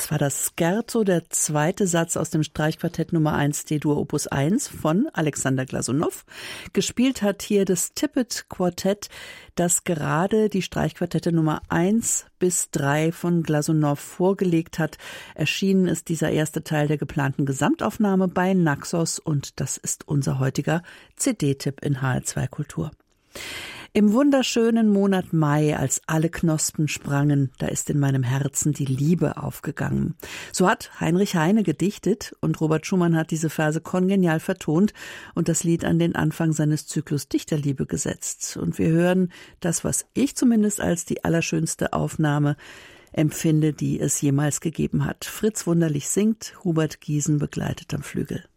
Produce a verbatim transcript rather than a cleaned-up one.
Das war das Scherzo, der zweite Satz aus dem Streichquartett Nummer eins D-Dur Opus eins von Alexander Glasunow. Gespielt hat hier das Tippett-Quartett, das gerade die Streichquartette Nummer eins bis drei von Glasunow vorgelegt hat. Erschienen ist dieser erste Teil der geplanten Gesamtaufnahme bei Naxos und das ist unser heutiger C D-Tipp in H L zwei Kultur. Im wunderschönen Monat Mai, als alle Knospen sprangen, da ist in meinem Herzen die Liebe aufgegangen. So hat Heinrich Heine gedichtet und Robert Schumann hat diese Verse kongenial vertont und das Lied an den Anfang seines Zyklus Dichterliebe gesetzt. Und wir hören das, was ich zumindest als die allerschönste Aufnahme empfinde, die es jemals gegeben hat. Fritz Wunderlich singt, Hubert Giesen begleitet am Flügel.